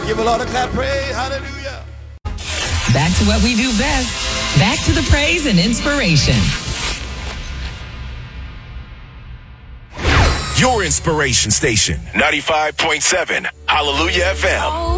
Give a Lord a clap, praise, hallelujah. Back to what we do best. Back to the praise and inspiration. Your inspiration station, 95.7 Hallelujah FM.